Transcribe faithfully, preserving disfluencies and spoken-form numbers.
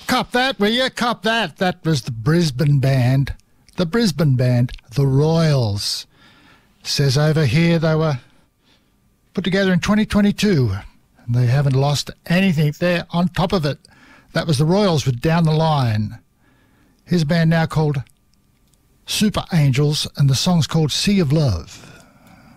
Cop that, will you? Cop that. That was the Brisbane band. The Brisbane band, the Royals. Says over here they were put together in twenty twenty-two. And they haven't lost anything. They're on top of it. That was the Royals with Down the Line. Here's a band now called Super Angels, and the song's called Sea of Love.